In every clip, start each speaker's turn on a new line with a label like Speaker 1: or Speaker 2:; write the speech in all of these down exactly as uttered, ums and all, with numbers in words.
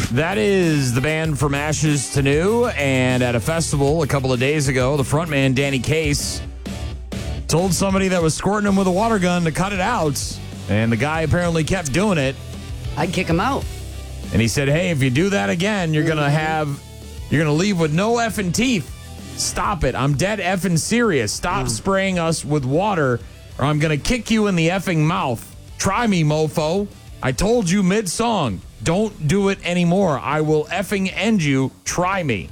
Speaker 1: That is the band From Ashes to New, and at a festival a couple of days ago, the frontman, Danny Case, told somebody that was squirting him with a water gun to cut it out, and the guy apparently kept doing it.
Speaker 2: I'd kick him out.
Speaker 1: And he said, hey, if you do that again, you're going to have, you're going to leave with no effing teeth. Stop it. I'm dead effing serious. Stop mm. spraying us with water, or I'm going to kick you in the effing mouth. Try me, mofo. I told you mid-song. Don't do it anymore. I will effing end you. Try me.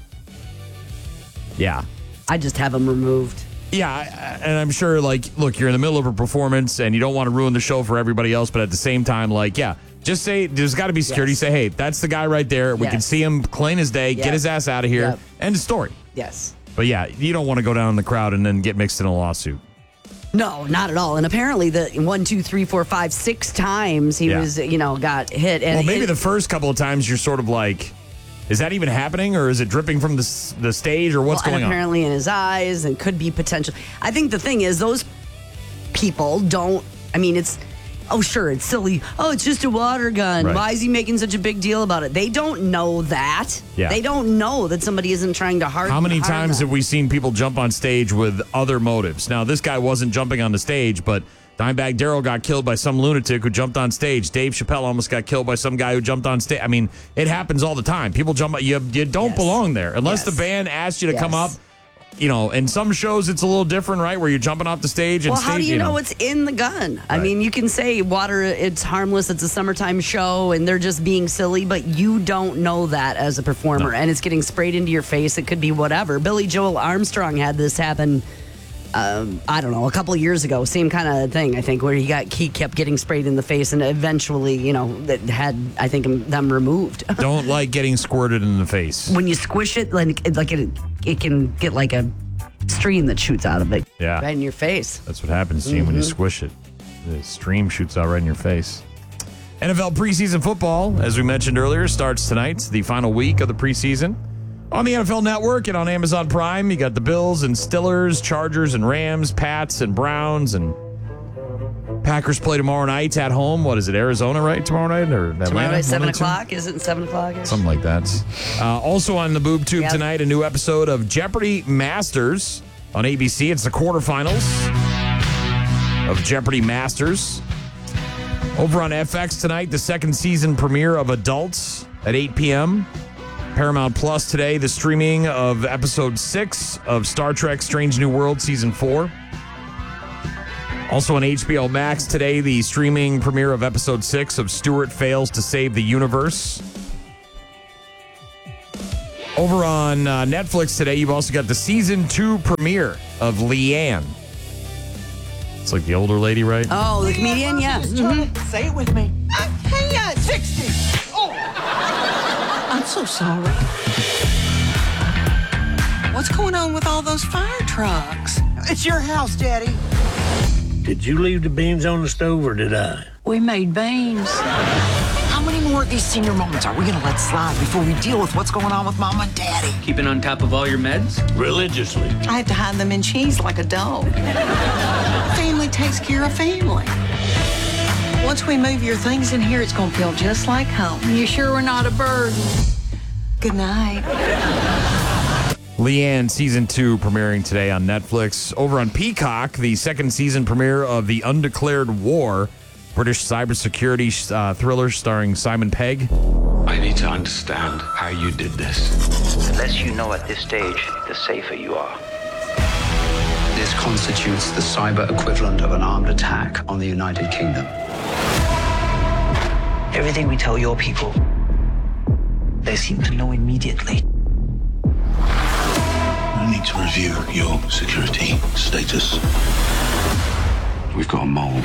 Speaker 1: Yeah.
Speaker 2: I just have him removed.
Speaker 1: Yeah, and I'm sure, like, look, you're in the middle of a performance and you don't want to ruin the show for everybody else, but at the same time, like, yeah, just say, there's got to be security. Yes. Say, hey, that's the guy right there. We yes. can see him clean his day, yes. get his ass out of here. Yep. End of story.
Speaker 2: Yes.
Speaker 1: But yeah, you don't want to go down in the crowd and then get mixed in a lawsuit.
Speaker 2: No, not at all. And apparently the one, two, three, four, five, six times he yeah. was, you know, got hit. And
Speaker 1: well, maybe
Speaker 2: it,
Speaker 1: the first couple of times you're sort of like, is that even happening, or is it dripping from the the stage, or what's
Speaker 2: well,
Speaker 1: going
Speaker 2: and apparently
Speaker 1: on?
Speaker 2: in his eyes, and could be potential. I think the thing is, those people don't, I mean, it's, oh, sure, it's silly. Oh, it's just a water gun. Right. Why is he making such a big deal about it? They don't know that.
Speaker 1: Yeah.
Speaker 2: They don't know that somebody isn't trying to harm.
Speaker 1: How many
Speaker 2: harm
Speaker 1: times
Speaker 2: them.
Speaker 1: have we seen people jump on stage with other motives? Now, this guy wasn't jumping on the stage, but Dimebag Darrell got killed by some lunatic who jumped on stage. Dave Chappelle almost got killed by some guy who jumped on stage. I mean, it happens all the time. People jump. You, you don't yes. belong there unless yes. the band asks you to yes. come up. You know, in some shows it's a little different, right? Where you're jumping off the stage. And
Speaker 2: well, how
Speaker 1: stage,
Speaker 2: do you,
Speaker 1: you
Speaker 2: know,
Speaker 1: know
Speaker 2: what's in the gun?
Speaker 1: Right.
Speaker 2: I mean, you can say water, it's harmless, it's a summertime show, and they're just being silly, but you don't know that as a performer, no. and it's getting sprayed into your face. It could be whatever. Billy Joel Armstrong had this happen, um, I don't know, a couple of years ago. Same kind of thing, I think, where he got he kept getting sprayed in the face, and eventually, you know, that had, I think, them removed.
Speaker 1: Don't like getting squirted in the face.
Speaker 2: When you squish it, like, like it, it can get like a stream that shoots out of it
Speaker 1: yeah.
Speaker 2: right in your face.
Speaker 1: That's what happens to you mm-hmm. when you squish it. The stream shoots out right in your face. N F L preseason football, as we mentioned earlier, starts tonight. It's the final week of the preseason. On the N F L Network and on Amazon Prime, you got the Bills and Steelers, Chargers and Rams, Pats and Browns, and Packers play tomorrow night at home. What is it, Arizona, right? Tomorrow night? Or Atlanta?
Speaker 2: Tomorrow night, seven o'clock? Is it seven o'clock?
Speaker 1: Something like that. Uh, also on the Boob Tube yep. tonight, a new episode of Jeopardy Masters on A B C. It's the quarterfinals of Jeopardy Masters. Over on F X tonight, the second season premiere of Adults at eight p.m. Paramount Plus today, the streaming of episode six of Star Trek Strange New World season four. Also on H B O Max today, the streaming premiere of episode six of Stuart Fails to Save the Universe. Over on uh, Netflix today, you've also got the season two premiere of Leanne. It's like the older lady, right?
Speaker 2: Oh, the comedian, yeah.
Speaker 3: Mm-hmm. Say it with me. I can't. sixty. Oh. I'm so sorry. What's going on with all those fire trucks? It's your house, Daddy.
Speaker 4: Did you leave the beans on the stove, or did I?
Speaker 3: We made beans.
Speaker 5: How many more of these senior moments are we going to let slide before we deal with what's going on with Mama and Daddy?
Speaker 6: Keeping on top of all your meds?
Speaker 4: Religiously.
Speaker 3: I have to hide them in cheese like a dog. Family takes care of family. Once we move your things in here, it's going to feel just like home.
Speaker 7: You sure we're not a burden?
Speaker 3: Good night.
Speaker 1: Leanne season two premiering today on Netflix. Over on Peacock, the second season premiere of The Undeclared War, British cybersecurity uh, thriller starring Simon Pegg.
Speaker 8: I need to understand how you did this.
Speaker 9: The less you know at this stage, the safer you are.
Speaker 10: This constitutes the cyber equivalent of an armed attack on the United Kingdom.
Speaker 9: Everything we tell your people, they seem to know immediately.
Speaker 8: I need to review your security status. We've got a mole.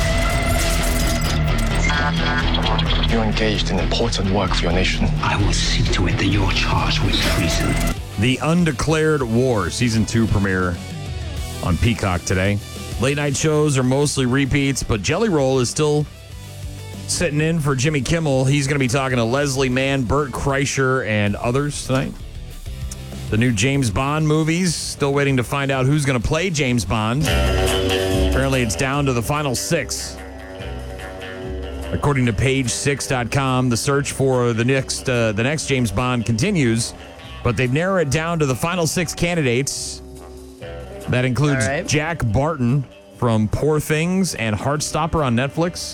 Speaker 11: You're engaged in important work for your nation.
Speaker 10: I will see to it that you're charged with treason.
Speaker 1: The Undeclared War season two premiere on Peacock today. Late night shows are mostly repeats, but Jelly Roll is still sitting in for Jimmy Kimmel. He's going to be talking to Leslie Mann, Bert Kreischer, and others tonight. The new James Bond movies, still waiting to find out who's going to play James Bond. Apparently it's down to the final six. According to page six dot com, the search for the next uh, the next James Bond continues, but they've narrowed it down to the final six candidates. That includes
Speaker 2: right.
Speaker 1: Jack Barton from Poor Things and Heartstopper on Netflix.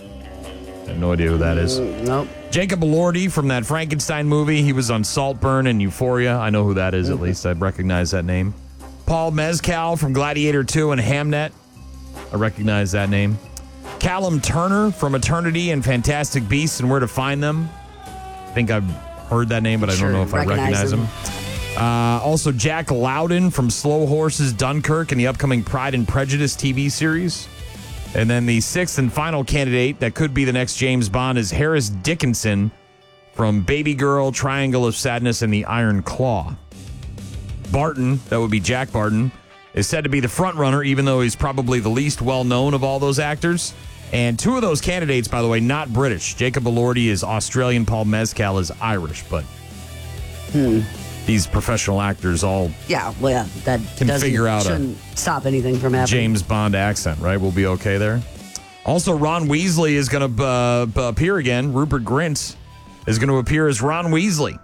Speaker 1: I have no idea who that is.
Speaker 2: Mm, nope.
Speaker 1: Jacob Elordi from that Frankenstein movie. He was on Saltburn and Euphoria. I know who that is, mm-hmm. at least. I recognize that name. Paul Mescal from Gladiator two and Hamnet. I recognize that name. Callum Turner from Eternity and Fantastic Beasts and Where to Find Them. I think I've heard that name, but I
Speaker 2: sure,
Speaker 1: don't know if I recognize him. him. Uh, also, Jack Loudon from Slow Horses Dunkirk and the upcoming Pride and Prejudice T V series. And then the sixth and final candidate that could be the next James Bond is Harris Dickinson from Baby Girl, Triangle of Sadness, and The Iron Claw. Barton, that would be Jack Barton, is said to be the front runner, even though he's probably the least well-known of all those actors. And two of those candidates, by the way, not British. Jacob Elordi is Australian, Paul Mescal is Irish, but
Speaker 2: hmm.
Speaker 1: these professional actors all
Speaker 2: yeah, well, yeah, that
Speaker 1: can
Speaker 2: doesn't,
Speaker 1: figure out
Speaker 2: shouldn't
Speaker 1: a
Speaker 2: stop anything from happening.
Speaker 1: James Bond accent, right? We'll be okay there. Also, Ron Weasley is going to uh, appear again. Rupert Grint is going to appear as Ron Weasley.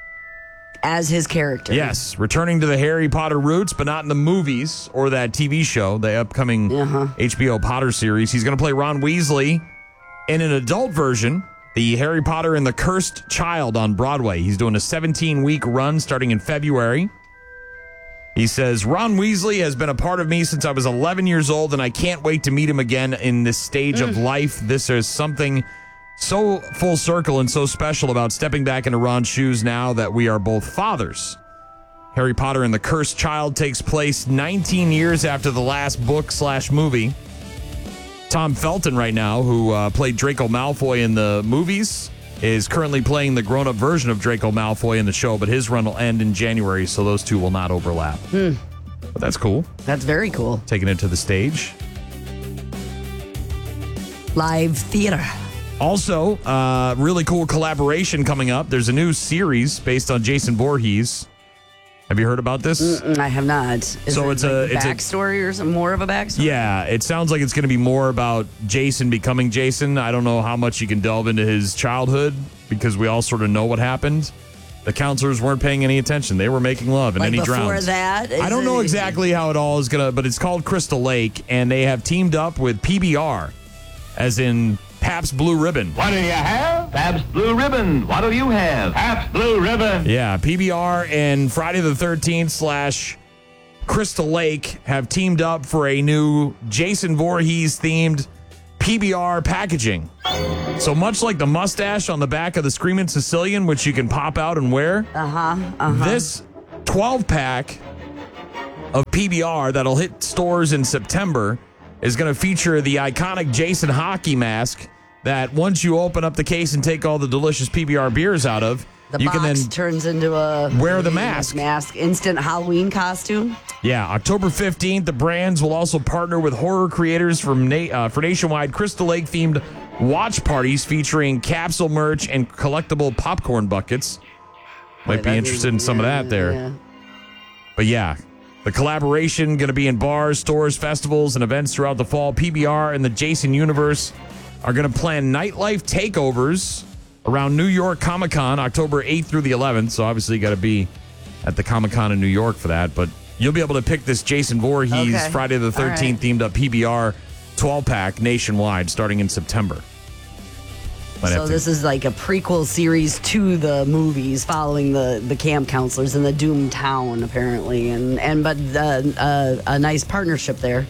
Speaker 2: As his character.
Speaker 1: Yes, returning to the Harry Potter roots, but not in the movies or that T V show, the upcoming uh-huh. H B O Potter series. He's going to play Ron Weasley in an adult version, the Harry Potter and the Cursed Child on Broadway. He's doing a seventeen-week run starting in February. He says, Ron Weasley has been a part of me since I was eleven years old, and I can't wait to meet him again in this stage mm. of life. This is something so full circle and so special about stepping back into Ron's shoes now that we are both fathers. Harry Potter and the Cursed Child takes place nineteen years after the last book slash movie. Tom Felton right now, who uh, played Draco Malfoy in the movies, is currently playing the grown-up version of Draco Malfoy in the show, but his run will end in January, so those two will not overlap.
Speaker 2: Hmm.
Speaker 1: But that's cool.
Speaker 2: That's very cool.
Speaker 1: Taking it to the stage.
Speaker 2: Live theater.
Speaker 1: Also, uh, really cool collaboration coming up. There's a new series based on Jason Voorhees. Have you heard about this?
Speaker 2: Mm-mm, I have not. Is
Speaker 1: so
Speaker 2: it
Speaker 1: it's
Speaker 2: like
Speaker 1: a
Speaker 2: a
Speaker 1: it's
Speaker 2: backstory a, or some more of a backstory?
Speaker 1: Yeah, it sounds like it's going to be more about Jason becoming Jason. I don't know how much you can delve into his childhood because we all sort of know what happened. The counselors weren't paying any attention. They were making love, and
Speaker 2: like
Speaker 1: then he
Speaker 2: before
Speaker 1: drowned.
Speaker 2: Before that?
Speaker 1: I don't know
Speaker 2: it,
Speaker 1: exactly how it all is going to, but it's called Crystal Lake, and they have teamed up with P B R, as in Pabst Blue Ribbon.
Speaker 7: What do you have? Pabst Blue Ribbon. What do you have? Pabst Blue Ribbon.
Speaker 1: Yeah, P B R and Friday the thirteenth slash Crystal Lake have teamed up for a new Jason Voorhees themed P B R packaging. So much like the mustache on the back of the Screaming Sicilian, which you can pop out and wear,
Speaker 2: uh-huh, uh-huh.
Speaker 1: this twelve pack of P B R that'll hit stores in September is going to feature the iconic Jason hockey mask that once you open up the case and take all the delicious P B R beers out of,
Speaker 2: the
Speaker 1: you
Speaker 2: box
Speaker 1: can then
Speaker 2: turns into a
Speaker 1: wear the mask.
Speaker 2: Mask, instant Halloween costume.
Speaker 1: Yeah, October fifteenth, the brands will also partner with horror creators from na- uh, for nationwide Crystal Lake themed watch parties featuring capsule merch and collectible popcorn buckets. Might be interested in some
Speaker 2: yeah,
Speaker 1: of that there.
Speaker 2: Yeah.
Speaker 1: But yeah, the collaboration going to be in bars, stores, festivals, and events throughout the fall. P B R and the Jason universe are going to plan nightlife takeovers around New York Comic-Con, October eighth through the eleventh. So obviously you got to be at the Comic-Con in New York for that. But you'll be able to pick this Jason Voorhees
Speaker 2: okay.
Speaker 1: Friday the thirteenth right. themed up P B R twelve pack nationwide starting in September. Might
Speaker 2: so this is like a prequel series to the movies following the, the camp counselors in the doomed town, apparently. And, and but uh, uh, a nice partnership there.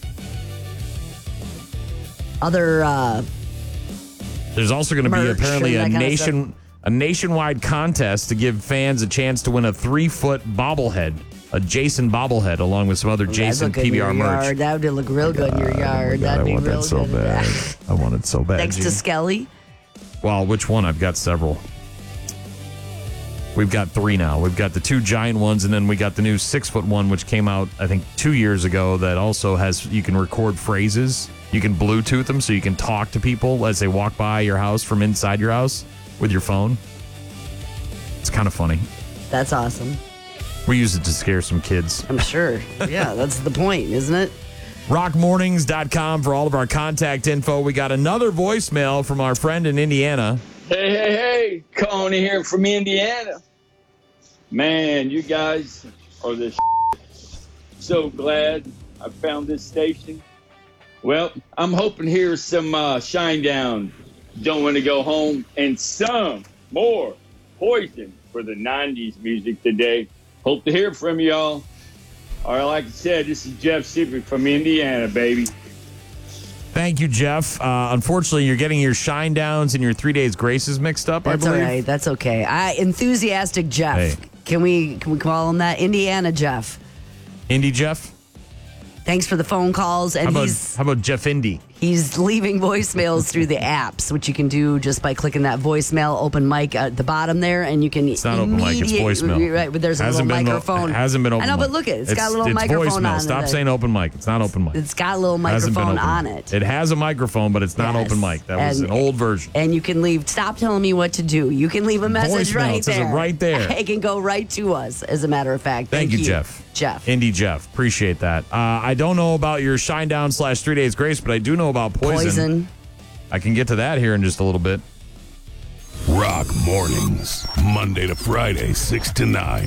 Speaker 2: Other uh,
Speaker 1: there's also going to be apparently a nation a nationwide contest to give fans a chance to win a three foot bobblehead, a Jason bobblehead, along with some other
Speaker 2: well,
Speaker 1: Jason P B R merch.
Speaker 2: Yard. That would look real
Speaker 1: oh
Speaker 2: good in your yard.
Speaker 1: Oh
Speaker 2: That'd
Speaker 1: God,
Speaker 2: be
Speaker 1: I want
Speaker 2: real
Speaker 1: that so
Speaker 2: good.
Speaker 1: bad. I want it so bad.
Speaker 2: Thanks
Speaker 1: Gene.
Speaker 2: to Skelly.
Speaker 1: Well, which one? I've got several. We've got three now. We've got the two giant ones, and then we got the new six foot one, which came out I think two years ago. That also has you can record phrases. You can Bluetooth them so you can talk to people as they walk by your house from inside your house with your phone. It's kind of funny.
Speaker 2: That's awesome.
Speaker 1: We use it to scare some kids.
Speaker 2: I'm sure. Yeah, that's the point, isn't it?
Speaker 1: rock mornings dot com for all of our contact info. We got another voicemail from our friend in Indiana.
Speaker 12: Hey, hey, hey. Calling in here from Indiana. Man, you guys are the shit. So glad I found this station. Well, I'm hoping here's some uh, Shine Down, Don't Want to Go Home, and some more Poison for the nineties music today. Hope to hear from y'all. All right, like I said, this is Jeff Sippert from Indiana, baby.
Speaker 1: Thank you, Jeff. Uh, unfortunately, you're getting your Shine Downs and your Three Days Graces mixed up,
Speaker 2: That's
Speaker 1: I believe.
Speaker 2: all right. That's okay. I, enthusiastic Jeff.
Speaker 1: Hey.
Speaker 2: Can we can we call him that? Indiana Jeff.
Speaker 1: Indy Jeff?
Speaker 2: Thanks for the phone calls. And
Speaker 1: how about,
Speaker 2: he's
Speaker 1: how about Jeff Indy?
Speaker 2: He's leaving voicemails through the apps, which you can do just by clicking that voicemail open mic at the bottom there, and you can.
Speaker 1: It's not open mic; it's voicemail.
Speaker 2: Right, but there's a
Speaker 1: hasn't
Speaker 2: little
Speaker 1: been,
Speaker 2: microphone.
Speaker 1: It hasn't been open.
Speaker 2: I know,
Speaker 1: mic.
Speaker 2: but look at it; it's,
Speaker 1: it's
Speaker 2: got a little
Speaker 1: it's
Speaker 2: microphone
Speaker 1: voicemail.
Speaker 2: on
Speaker 1: Stop
Speaker 2: it.
Speaker 1: saying open mic; it's not open mic.
Speaker 2: It's got a little
Speaker 1: Hasn't been
Speaker 2: microphone
Speaker 1: open.
Speaker 2: on it.
Speaker 1: It has a microphone, but it's not
Speaker 2: Yes.
Speaker 1: open mic. That was
Speaker 2: And-
Speaker 1: an old version.
Speaker 2: And you can leave. Stop telling me what to do. You can leave a message
Speaker 1: Voicemail,
Speaker 2: right
Speaker 1: it says it
Speaker 2: there.
Speaker 1: right there.
Speaker 2: It can go right to us. As a matter of fact.
Speaker 1: Thank,
Speaker 2: Thank,
Speaker 1: you, Jeff.
Speaker 2: Jeff.
Speaker 1: Indy Jeff. Appreciate that. Uh, I don't know about your Shine Down slash Three Days Grace, but I do know about Poison.
Speaker 2: Poison.
Speaker 1: I can get to that here in just a little bit.
Speaker 13: Rock Mornings, Monday to Friday, six to nine.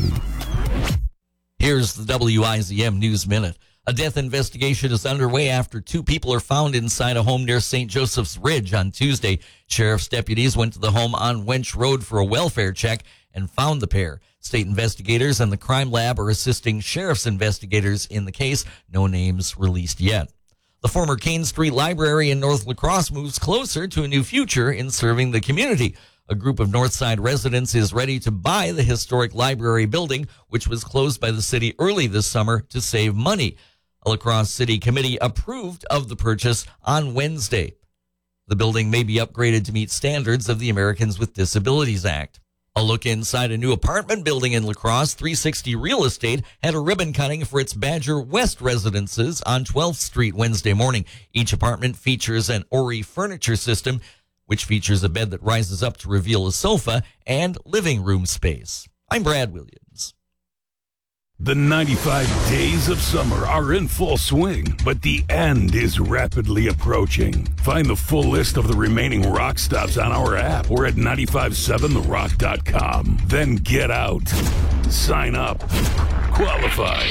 Speaker 14: Here's the W I Z M News Minute. A death investigation is underway after two people are found inside a home near Saint Joseph's Ridge on Tuesday. Sheriff's deputies went to the home on Wench Road for a welfare check and found the pair. State investigators and the crime lab are assisting sheriff's investigators in the case. No names released yet. The former Kane Street Library in North La Crosse moves closer to a new future in serving the community. A group of Northside residents is ready to buy the historic library building, which was closed by the city early this summer to save money. A La Crosse City Committee approved of the purchase on Wednesday. The building may be upgraded to meet standards of the Americans with Disabilities Act. A look inside a new apartment building in La Crosse, three sixty Real Estate had a ribbon cutting for its Badger West residences on twelfth Street Wednesday morning. Each apartment features an Ori furniture system, which features a bed that rises up to reveal a sofa and living room space. I'm Brad Williams.
Speaker 13: The ninety-five days of summer are in full swing, but the end is rapidly approaching. Find the full list of the remaining rock stops on our app or at nine five seven the rock dot com. Then get out, sign up, qualify,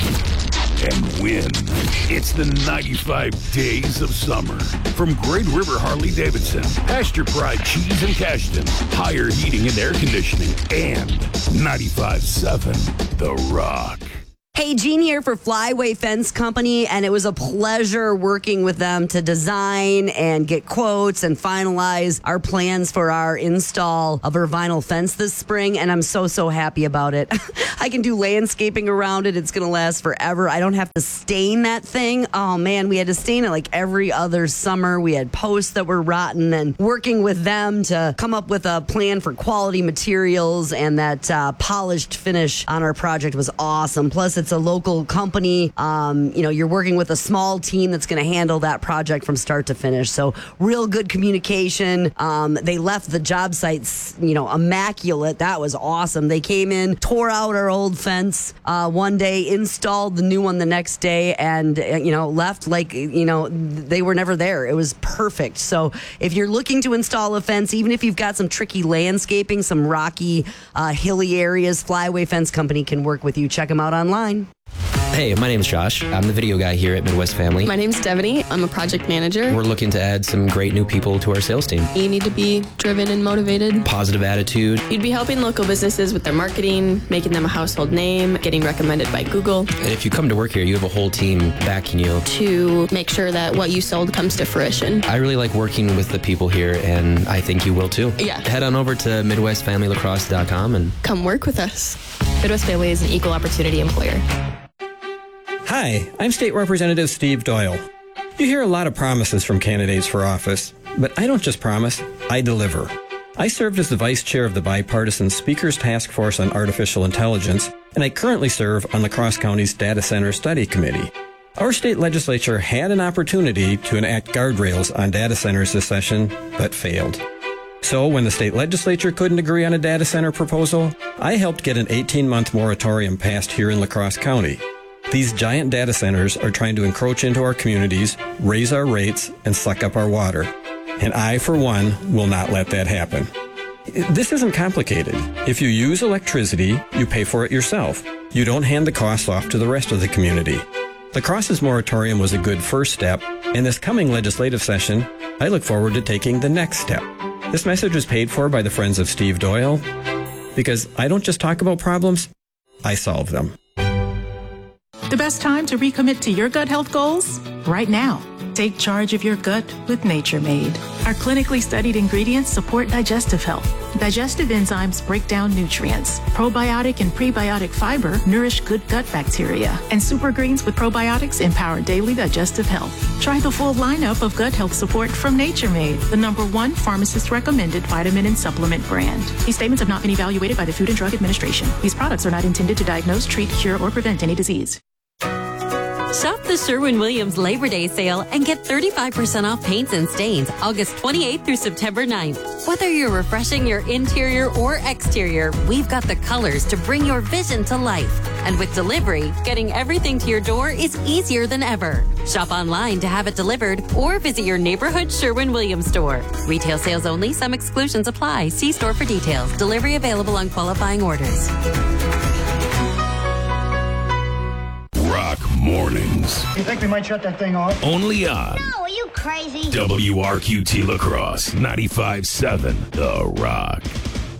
Speaker 13: and win. It's the ninety-five days of summer. From Great River Harley-Davidson, Pasture Pride Cheese and Cashton, Higher Heating and Air Conditioning, and ninety-five seven The Rock.
Speaker 2: Hey, Gene here for Flyway Fence Company, and it was a pleasure working with them to design and get quotes and finalize our plans for our install of our vinyl fence this spring, and I'm so, so happy about it. I can do landscaping around it. It's going to last forever. I don't have to stain that thing. Oh, man, we had to stain it like every other summer. We had posts that were rotten, and working with them to come up with a plan for quality materials and that uh, polished finish on our project was awesome. Plus, it's a local company. Um, you know, you're working with a small team that's going to handle that project from start to finish. So real good communication. Um, they left the job sites, you know, immaculate. That was awesome. They came in, tore out our old fence uh, one day, installed the new one the next day, and, uh, you know, left like, you know, they were never there. It was perfect. So if you're looking to install a fence, even if you've got some tricky landscaping, some rocky, uh, hilly areas, Flyway Fence Company can work with you. Check them out online.
Speaker 15: Hey, my name's Josh. I'm the video guy here at Midwest Family.
Speaker 16: My name's Devaney. I'm a project manager.
Speaker 15: We're looking to add some great new people to our sales team.
Speaker 16: You need to be driven and motivated.
Speaker 15: Positive attitude.
Speaker 16: You'd be helping local businesses with their marketing, making them a household name, getting recommended by Google.
Speaker 15: And if you come to work here, you have a whole team backing you.
Speaker 16: To make sure that what you sold comes to fruition.
Speaker 15: I really like working with the people here, and I think you will too.
Speaker 16: Yeah.
Speaker 15: Head on over to midwest family lacrosse dot com and
Speaker 16: come work with us.
Speaker 17: Midwest Family is an equal opportunity employer.
Speaker 18: Hi, I'm State Representative Steve Doyle. You hear a lot of promises from candidates for office, but I don't just promise, I deliver. I served as the vice chair of the bipartisan Speaker's Task Force on Artificial Intelligence, and I currently serve on La Crosse County's Data Center Study Committee. Our state legislature had an opportunity to enact guardrails on data centers this session, but failed. So when the state legislature couldn't agree on a data center proposal, I helped get an eighteen-month moratorium passed here in La Crosse County. These giant data centers are trying to encroach into our communities, raise our rates, and suck up our water. And I, for one, will not let that happen. This isn't complicated. If you use electricity, you pay for it yourself. You don't hand the costs off to the rest of the community. The Crosses moratorium was a good first step, and this coming legislative session, I look forward to taking the next step. This message is paid for by the Friends of Steve Doyle, because I don't just talk about problems, I solve them.
Speaker 19: The best time to recommit to your gut health goals? Right now. Take charge of your gut with Nature Made. Our clinically studied ingredients support digestive health. Digestive enzymes break down nutrients. Probiotic and prebiotic fiber nourish good gut bacteria. And super greens with probiotics empower daily digestive health. Try the full lineup of gut health support from Nature Made, the number one pharmacist-recommended vitamin and supplement brand. These statements have not been evaluated by the Food and Drug Administration. These products are not intended to diagnose, treat, cure, or prevent any disease.
Speaker 20: Shop the Sherwin-Williams Labor Day sale and get thirty-five percent off paints and stains August twenty-eighth through September ninth. Whether you're refreshing your interior or exterior, we've got the colors to bring your vision to life. And with delivery, getting everything to your door is easier than ever. Shop online to have it delivered or visit your neighborhood Sherwin-Williams store. Retail sales only. Some exclusions apply. See store for details. Delivery available on qualifying orders.
Speaker 13: Rock Mornings.
Speaker 21: You think we might shut that thing off?
Speaker 13: Only on
Speaker 21: No, are you crazy?
Speaker 13: W R Q T La Crosse, ninety-five point seven The Rock.